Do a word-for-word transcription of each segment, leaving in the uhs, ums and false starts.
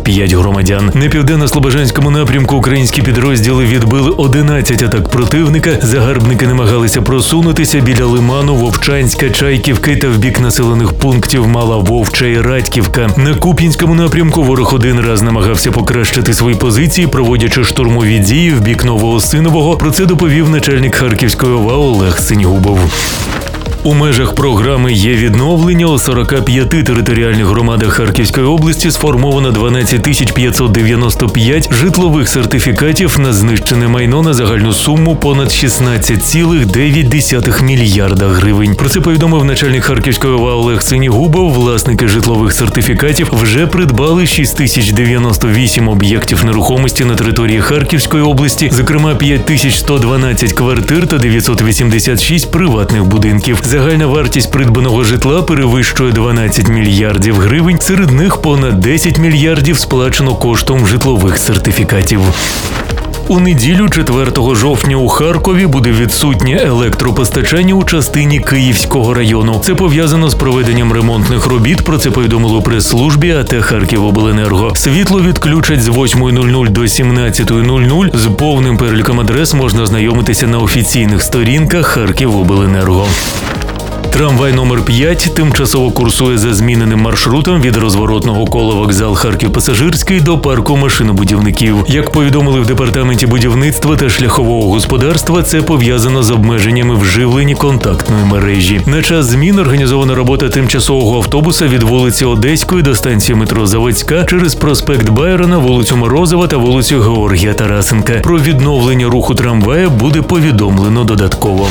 п'ять громадян. На південно-слобожанському напрямку українські підрозділи відбили одинадцять атак противника. Загарбники намагалися просунутися біля Лиману, Вовчанська, Чайківки та в бік населених пунктів Мала Вовча і Радьківка. На Куп'янському напрямку ворог один раз намагався покращити свої позиції, проводячи штурмові дії в бік Новоосинового. Про це доповів начальник Харківської ОВА Олег Синьгубов. У межах програми «Є відновлення» у сорока п'яти територіальних громадах Харківської області сформовано дванадцять тисяч п'ятсот дев'яносто п'ять житлових сертифікатів на знищене майно на загальну суму понад шістнадцять цілих дев'ять десятих мільярда гривень. Про це повідомив начальник Харківської ОВА Олег Синьгубов. Власники житлових сертифікатів вже придбали шість тисяч дев'яносто вісім об'єктів нерухомості на території Харківської області, зокрема п'ять тисяч сто дванадцять квартир та дев'ятсот вісімдесят шість приватних будинків. Загальна вартість придбаного житла перевищує дванадцять мільярдів гривень, серед них понад десять мільярдів сплачено коштом житлових сертифікатів. У неділю, четвертого жовтня, у Харкові буде відсутнє електропостачання у частині Київського району. Це пов'язано з проведенням ремонтних робіт, про це повідомили у прес-службі АТ «Харківобленерго». Світло відключать з восьмої нуль нуль до сімнадцятої нуль нуль. З повним переліком адрес можна ознайомитися на офіційних сторінках «Харківобленерго». Трамвай номер п'ять тимчасово курсує за зміненим маршрутом від розворотного кола вокзал Харків-Пасажирський до парку машинобудівників. Як повідомили в департаменті будівництва та шляхового господарства, це пов'язано з обмеженнями в живленні контактної мережі. На час змін організована робота тимчасового автобуса від вулиці Одеської до станції метро Заводська через проспект Байрона, вулицю Морозова та вулицю Георгія Тарасенка. Про відновлення руху трамвая буде повідомлено додатково.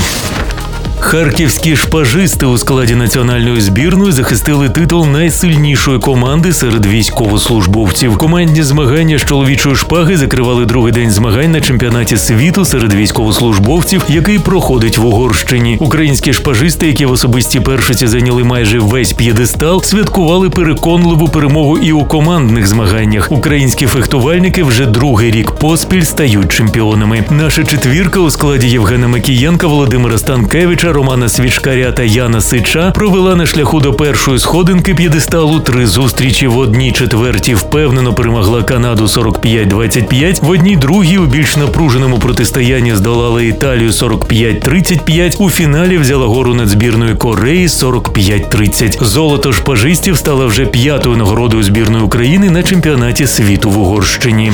Харківські шпажисти у складі національної збірної захистили титул найсильнішої команди серед військовослужбовців. Командні змагання з чоловічої шпаги закривали другий день змагань на чемпіонаті світу серед військовослужбовців, який проходить в Угорщині. Українські шпажисти, які в особистій першості зайняли майже весь п'єдестал, святкували переконливу перемогу і у командних змаганнях. Українські фехтувальники вже другий рік поспіль стають чемпіонами. Наша четвірка у складі Євгена Макієнка, Володимира Станкевича, Романа Свічкаря та Яна Сича провела на шляху до першої сходинки п'єдесталу три зустрічі. В одній четвертій впевнено перемогла Канаду сорок п'ять двадцять п'ять, в одній другій у більш напруженому протистоянні здолала Італію сорок п'ять тридцять п'ять, у фіналі взяла гору над збірною Кореї сорок п'ять тридцять. Золото шпажистів стало вже п'ятою нагородою збірної України на чемпіонаті світу в Угорщині.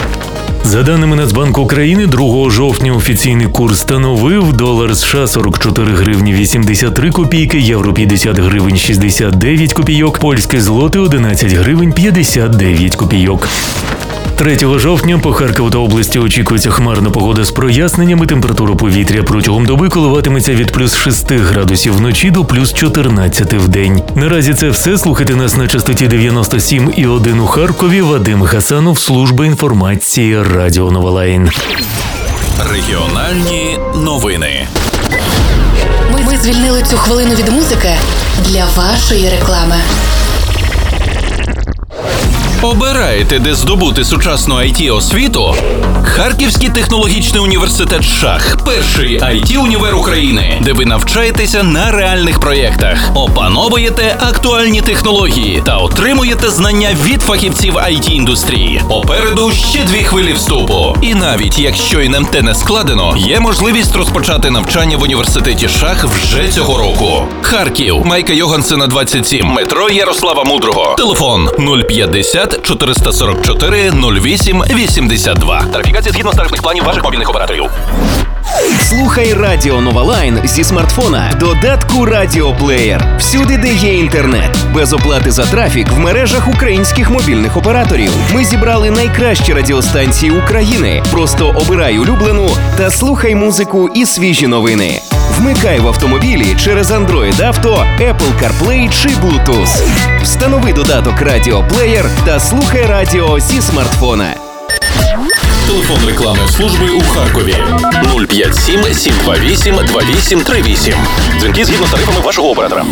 За даними Нацбанку України, другого жовтня офіційний курс становив долар США сорок чотири гривні вісімдесят три копійки, євро п'ятдесят гривень шістдесят дев'ять копійок, польське злоти одинадцять гривень п'ятдесят дев'ять копійок. третього жовтня по Харкову та області очікується хмарна погода з проясненнями. Температура повітря протягом доби коливатиметься від плюс шести градусів вночі до плюс чотирнадцяти в день. Наразі це все. Слухайте нас на частоті дев'яносто сім і один у Харкові. Вадим Гасанов, служба інформації Радіо Новолайн. Регіональні новини. Ми, ми звільнили цю хвилину від музики для вашої реклами. Обираєте, де здобути сучасну ай ті-освіту? Харківський технологічний університет «Шах» – перший ай ті-універ України, де ви навчаєтеся на реальних проєктах, опановуєте актуальні технології та отримуєте знання від фахівців ай ті-індустрії. Попереду ще дві хвилі вступу. І навіть якщо ен ем те не складено, є можливість розпочати навчання в університеті «Шах» вже цього року. Харків, Майка Йогансена, двадцять сім, метро Ярослава Мудрого. Телефон нуль п'ятдесят чотириста сорок чотири нуль вісім вісімдесят два. Тарифікація згідно з тарифних планів ваших мобільних операторів. Слухай Радіо Новолайн зі смартфона. Додатку Радіоплеєр. Всюди, де є інтернет. Без оплати за трафік в мережах українських мобільних операторів. Ми зібрали найкращі радіостанції України. Просто обирай улюблену та слухай музику і свіжі новини. Вмикай в автомобілі через Android Auto, Apple CarPlay чи Bluetooth. Встанови додаток Радіоплеєр та слухай радіо зі смартфона. Телефон рекламної служби у Харкові нуль п'ять сім сім два вісім два вісім три вісім. Дзвінки згідно з тарифами вашого оператора.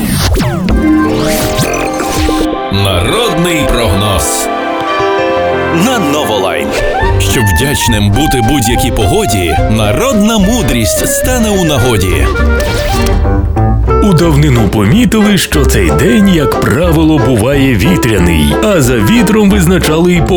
Народний прогноз на Новолайн. Щоб вдячним бути будь-якій погоді, народна мудрість стане у нагоді. У давнину помітили, що цей день, як правило, буває вітряний, а за вітром визначали й